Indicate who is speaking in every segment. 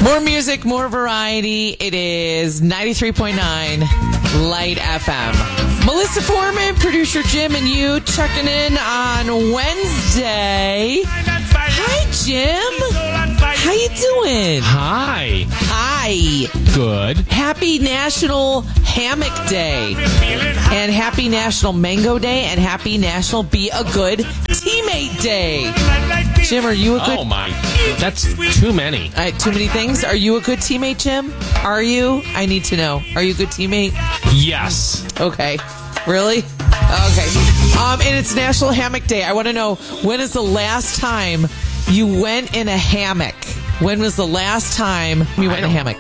Speaker 1: More music, more variety. It is 93.9 Light FM. Melissa Foreman, producer Jim, and you checking in on Wednesday. Hi, Jim. How you doing?
Speaker 2: Hi.
Speaker 1: Hi.
Speaker 2: Good.
Speaker 1: Happy National Hammock Day. And happy National Mango Day. And happy National Be a Good Teammate Day. Jim, are you a good...
Speaker 2: Oh, my. That's too many.
Speaker 1: Too many things? Are you a good teammate, Jim? Are you? I need to know. Are you a good teammate?
Speaker 2: Yes.
Speaker 1: Okay. Really? Okay. And it's National Hammock Day. I want to know, when is the last time you went in a hammock? When was the last time you went in a hammock?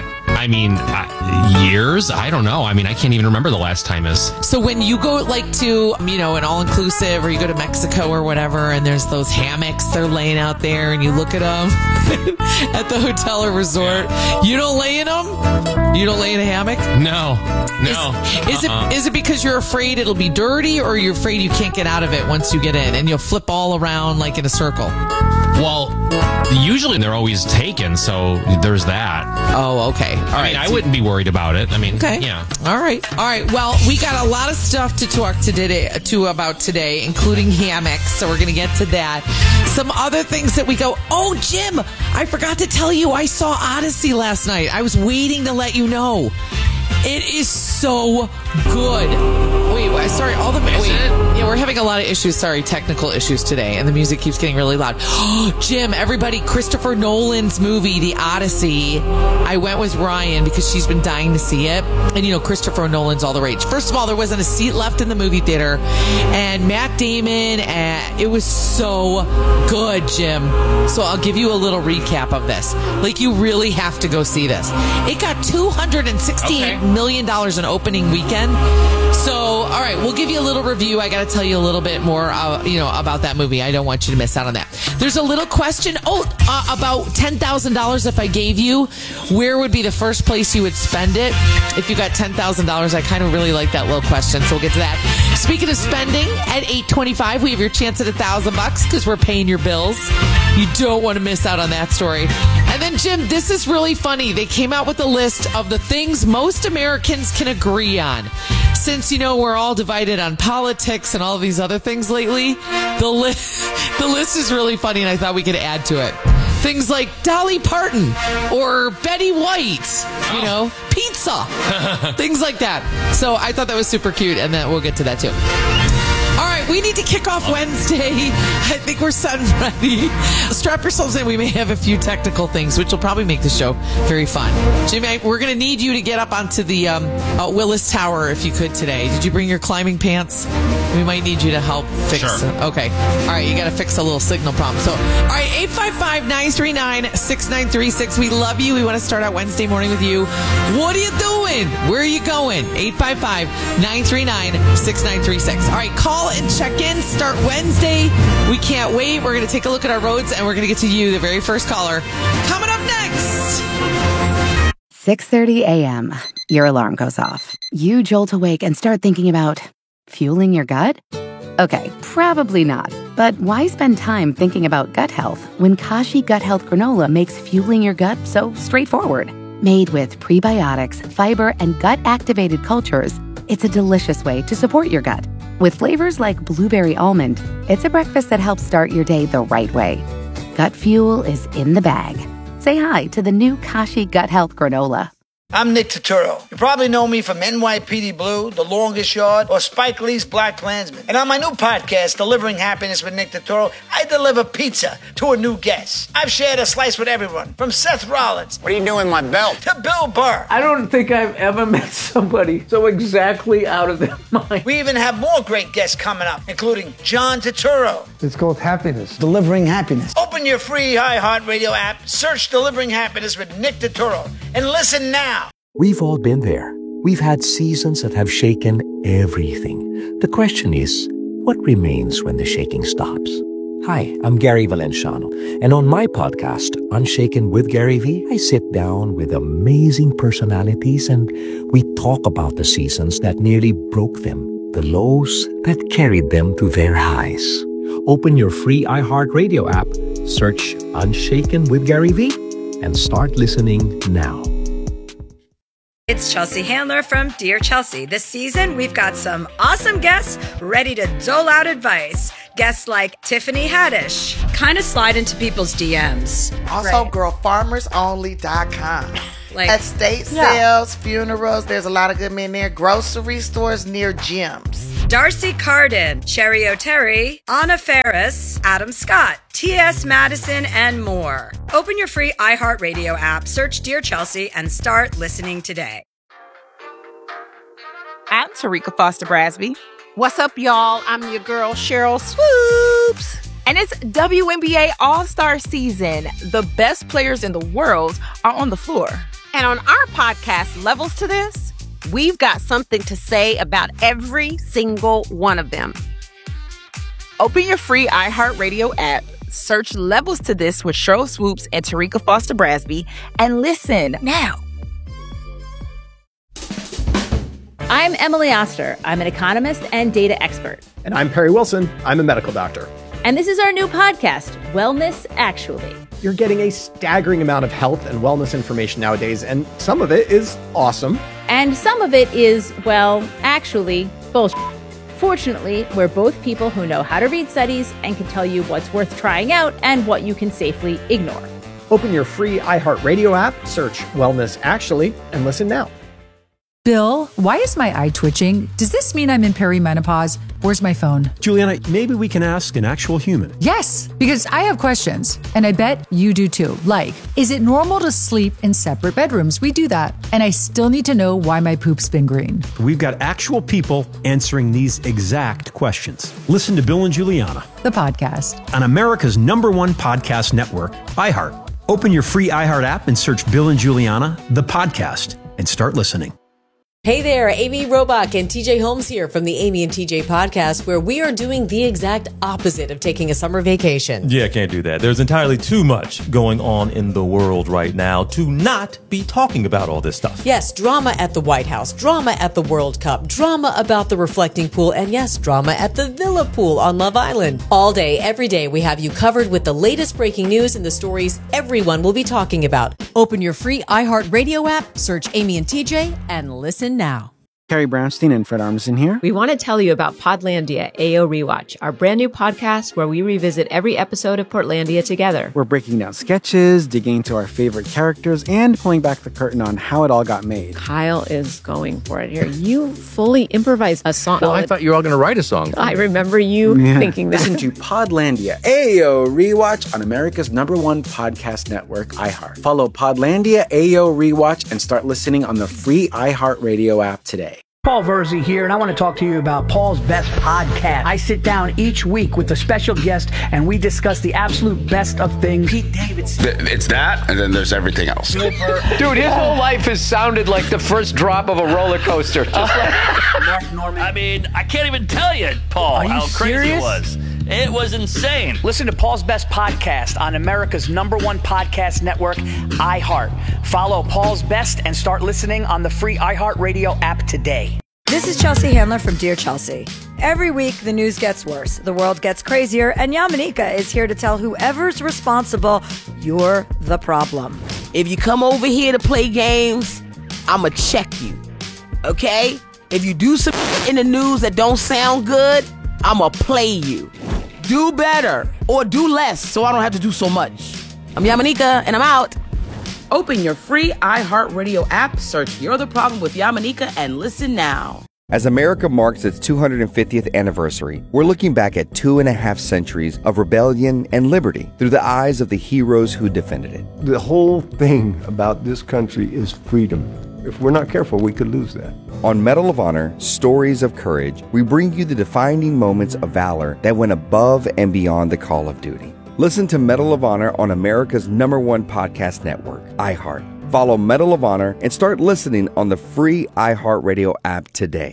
Speaker 2: Years? I don't know. I can't even remember the last time is.
Speaker 1: So when you go to, an all-inclusive, or you go to Mexico or whatever, and there's those hammocks, they're laying out there, and you look at them at the hotel or resort, you don't lay in them? You don't lay in a hammock?
Speaker 2: No.
Speaker 1: Is it because you're afraid it'll be dirty, or you're afraid you can't get out of it once you get in, and you'll flip all around like in a circle?
Speaker 2: Well, usually they're always taken, so there's that.
Speaker 1: Oh, okay. All right.
Speaker 2: I wouldn't be worried about it.
Speaker 1: Okay.
Speaker 2: Yeah.
Speaker 1: All right. Well, we got a lot of stuff to talk about today, including hammocks, so we're going to get to that. Some other things that we go, oh, Jim, I forgot to tell you, I saw Odyssey last night. I was waiting to let you know. It is so good. Wait, sorry. Yeah, we're having a lot of issues. Sorry, technical issues today, and the music keeps getting really loud. Jim, everybody, Christopher Nolan's movie, The Odyssey. I went with Ryan because she's been dying to see it, and Christopher Nolan's all the rage. First of all, there wasn't a seat left in the movie theater, and Matt Damon, it was so good, Jim. So I'll give you a little recap of this. You really have to go see this. It got $268 million in opening weekend. So, all right, we'll give you a little review. I got to tell you a little bit more, about that movie. I don't want you to miss out on that. There's a little question. About $10,000 if I gave you, where would be the first place you would spend it? If you got $10,000, I kind of really like that little question, so we'll get to that. Speaking of spending, at 8:25, we have your chance at $1,000 because we're paying your bills. You don't want to miss out on that story. And then, Jim, this is really funny. They came out with a list of the things most Americans can agree on. Since, we're all divided on politics and all of these other things lately, the list is really funny, and I thought we could add to it. Things like Dolly Parton or Betty White, pizza, things like that. So I thought that was super cute, and then we'll get to that too. All right, we need to kick off Wednesday. I think we're set and ready. Strap yourselves in. We may have a few technical things, which will probably make the show very fun. Jimmy, we're going to need you to get up onto the Willis Tower if you could today. Did you bring your climbing pants? We might need you to help fix it.
Speaker 2: Sure.
Speaker 1: Okay. All right, you got to fix a little signal problem. So, all right, 855-939-6936. We love you. We want to start out Wednesday morning with you. What are you doing? Where are you going? 855-939-6936. All right, call and check in. Start Wednesday. We can't wait. We're going to take a look at our roads, and we're going to get to you, the very first caller. Coming up next.
Speaker 3: 6:30 a.m. Your alarm goes off. You jolt awake and start thinking about fueling your gut? Okay, probably not. But why spend time thinking about gut health when Kashi Gut Health Granola makes fueling your gut so straightforward? Made with prebiotics, fiber, and gut-activated cultures, it's a delicious way to support your gut. With flavors like blueberry almond, it's a breakfast that helps start your day the right way. Gut fuel is in the bag. Say hi to the new Kashi Gut Health Granola.
Speaker 4: I'm Nick Turturro. You probably know me from NYPD Blue, The Longest Yard, or Spike Lee's Black Klansman. And on my new podcast, Delivering Happiness with Nick Turturro, I deliver pizza to a new guest. I've shared a slice with everyone, from Seth Rollins.
Speaker 5: What are you doing with my belt?
Speaker 4: To Bill Burr.
Speaker 6: I don't think I've ever met somebody so exactly out of their mind.
Speaker 4: We even have more great guests coming up, including John Turturro.
Speaker 7: It's called Happiness.
Speaker 5: Delivering Happiness.
Speaker 4: Open your free iHeartRadio app, search Delivering Happiness with Nick Turturro, and listen now.
Speaker 8: We've all been there. We've had seasons that have shaken everything. The question is, what remains when the shaking stops? Hi, I'm Gary Valenciano, and on my podcast, Unshaken with Gary V, I sit down with amazing personalities and we talk about the seasons that nearly broke them, the lows that carried them to their highs. Open your free iHeartRadio app, search Unshaken with Gary V, and start listening now.
Speaker 5: It's Chelsea Handler from Dear Chelsea. This season, we've got some awesome guests ready to dole out advice. Guests like Tiffany Haddish kind of slide into people's DMs.
Speaker 7: Also, girlfarmersonly.com.
Speaker 5: Like
Speaker 7: estate sales, funerals, there's a lot of good men there. Grocery stores near gyms.
Speaker 5: Darcy Carden, Cherry O'Terry, Anna Ferris, Adam Scott, T.S. Madison, and more. Open your free iHeartRadio app, search Dear Chelsea, and start listening today.
Speaker 9: I'm Tarika Foster Brasby. What's up, y'all? I'm your girl, Cheryl Swoops. And it's WNBA All-Star season. The best players in the world are on the floor. And on our podcast, Levels to This, we've got something to say about every single one of them. Open your free iHeartRadio app, search Levels to This with Cheryl Swoops and Tarika Foster Brasby, and listen now.
Speaker 10: I'm Emily Oster. I'm an economist and data expert.
Speaker 11: And I'm Perry Wilson. I'm a medical doctor.
Speaker 10: And this is our new podcast, Wellness Actually.
Speaker 11: You're getting a staggering amount of health and wellness information nowadays, and some of it is awesome.
Speaker 10: And some of it is, well, actually, bullshit. Fortunately, we're both people who know how to read studies and can tell you what's worth trying out and what you can safely ignore.
Speaker 11: Open your free iHeartRadio app, search Wellness Actually, and listen now.
Speaker 12: Bill, why is my eye twitching? Does this mean I'm in perimenopause? Where's my phone?
Speaker 13: Juliana, maybe we can ask an actual human.
Speaker 12: Yes, because I have questions, and I bet you do too. Like, is it normal to sleep in separate bedrooms? We do that. And I still need to know why my poop's been green.
Speaker 13: We've got actual people answering these exact questions. Listen to Bill and Juliana,
Speaker 12: the podcast,
Speaker 13: on America's #1 podcast network, iHeart. Open your free iHeart app and search Bill and Juliana, the podcast, and start listening.
Speaker 14: Hey there, Amy Robach and TJ Holmes here from the Amy and TJ podcast, where we are doing the exact opposite of taking a summer vacation.
Speaker 15: Yeah, can't do that. There's entirely too much going on in the world right now to not be talking about all this stuff.
Speaker 14: Yes, drama at the White House, drama at the World Cup, drama about the reflecting pool, and yes, drama at the Villa pool on Love Island. All day, every day, we have you covered with the latest breaking news and the stories everyone will be talking about. Open your free iHeartRadio app, search Amy and TJ, and listen now.
Speaker 16: Carrie Brownstein and Fred Armisen here.
Speaker 17: We want to tell you about Podlandia AO Rewatch, our brand new podcast where we revisit every episode of Portlandia together.
Speaker 16: We're breaking down sketches, digging into our favorite characters, and pulling back the curtain on how it all got made.
Speaker 17: Kyle is going for it here. You fully improvised a song.
Speaker 18: Well, I thought you were all going to write a song.
Speaker 17: I remember you thinking that.
Speaker 16: Listen to Podlandia AO Rewatch on America's #1 podcast network, iHeart. Follow Podlandia AO Rewatch and start listening on the free iHeartRadio app today.
Speaker 19: Paul Verzi here, and I want to talk to you about Paul's Best Podcast. I sit down each week with a special guest, and we discuss the absolute best of things. Pete Davidson.
Speaker 20: It's that, and then there's everything else.
Speaker 6: Dude, his whole life has sounded like the first drop of a roller coaster. Just like
Speaker 21: Mark Norman. I mean, I can't even tell you, Paul, how crazy it was. It was insane.
Speaker 19: Listen to Paul's Best Podcast on America's #1 podcast network, iHeart. Follow Paul's Best and start listening on the free iHeartRadio app today.
Speaker 5: This is Chelsea Handler from Dear Chelsea. Every week, the news gets worse, the world gets crazier, and Yamanika is here to tell whoever's responsible, you're the problem.
Speaker 22: If you come over here to play games, I'ma check you, okay? If you do some in the news that don't sound good, I'ma play you. Do better or do less so I don't have to do so much. I'm Yamanika and I'm out. Open your free iHeartRadio app, search You're the Problem with Yamanika, and listen now.
Speaker 23: As America marks its 250th anniversary, we're looking back at 2.5 centuries of rebellion and liberty through the eyes of the heroes who defended it.
Speaker 24: The whole thing about this country is freedom. If we're not careful, we could lose that.
Speaker 23: On Medal of Honor, Stories of Courage, we bring you the defining moments of valor that went above and beyond the call of duty. Listen to Medal of Honor on America's #1 podcast network, iHeart. Follow Medal of Honor and start listening on the free iHeartRadio app today.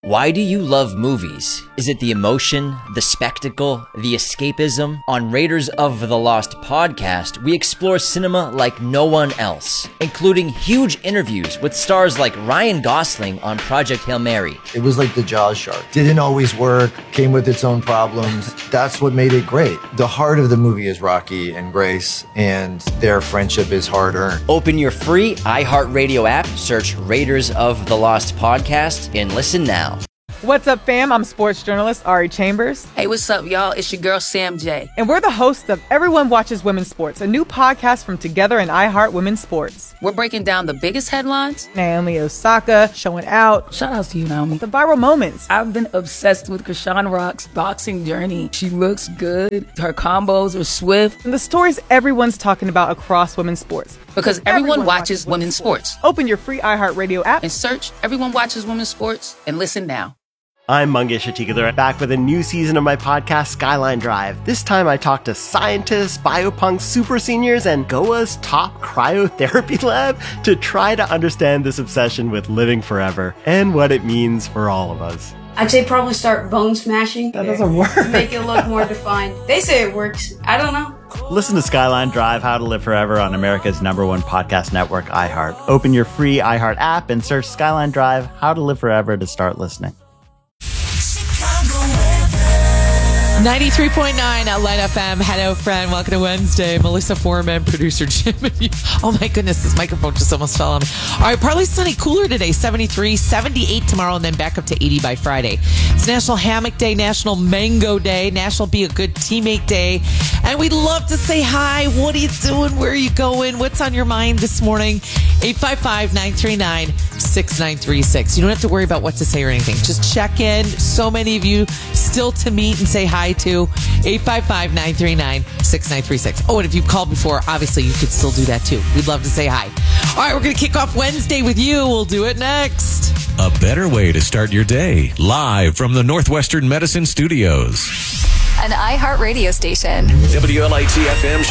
Speaker 1: Why do you love movies? Is it the emotion, the spectacle, the escapism? On Raiders of the Lost podcast, we explore cinema like no one else, including huge interviews with stars like Ryan Gosling on Project Hail Mary.
Speaker 2: It was like the Jaws shark. Didn't always work, came with its own problems. That's what made it great. The heart of the movie is Rocky and Grace, and their friendship is hard-earned.
Speaker 1: Open your free iHeartRadio app, search Raiders of the Lost podcast, and listen now.
Speaker 3: What's up, fam? I'm sports journalist Ari Chambers.
Speaker 18: Hey, what's up, y'all? It's your girl, Sam J.
Speaker 3: And we're the hosts of Everyone Watches Women's Sports, a new podcast from Together and iHeart Women's Sports.
Speaker 18: We're breaking down the biggest headlines.
Speaker 3: Naomi Osaka showing out.
Speaker 18: Shout out to you, Naomi.
Speaker 3: The viral moments.
Speaker 18: I've been obsessed with Krishan Rock's boxing journey. She looks good. Her combos are swift.
Speaker 3: And the stories everyone's talking about across women's sports.
Speaker 18: Because everyone watches women's sports.
Speaker 3: Open your free iHeartRadio app
Speaker 18: and search Everyone Watches Women's Sports and listen now.
Speaker 25: I'm Mangesh Atikadar, back with a new season of my podcast, Skyline Drive. This time I talk to scientists, biopunks, super seniors, and Goa's top cryotherapy lab to try to understand this obsession with living forever and what it means for all of us.
Speaker 26: I'd say probably start bone smashing.
Speaker 25: That doesn't work.
Speaker 26: To make it look more defined. They say it works. I don't know.
Speaker 25: Listen to Skyline Drive, How to Live Forever on America's #1 podcast network, iHeart. Open your free iHeart app and search Skyline Drive, How to Live Forever to start listening.
Speaker 27: 93.9 at Light FM. Hello, friend. Welcome to Wednesday. Melissa Foreman, producer Jim. Oh, my goodness. This microphone just almost fell on me. All right. Partly sunny, cooler today. 73, 78 tomorrow, and then back up to 80 by Friday. It's National Hammock Day, National Mango Day, National Be a Good Teammate Day. And we'd love to say hi. What are you doing? Where are you going? What's on your mind this morning? 855-939-6936. You don't have to worry about what to say or anything. Just check in. So many of you still to meet and say hi to. 855-939-6936. Oh, and if you've called before, obviously you could still do that too. We'd love to say hi. All right, we're going to kick off Wednesday with you. We'll do it next.
Speaker 28: A better way to start your day. Live from the Northwestern Medicine Studios.
Speaker 29: An iHeart radio station.
Speaker 28: WLIT FM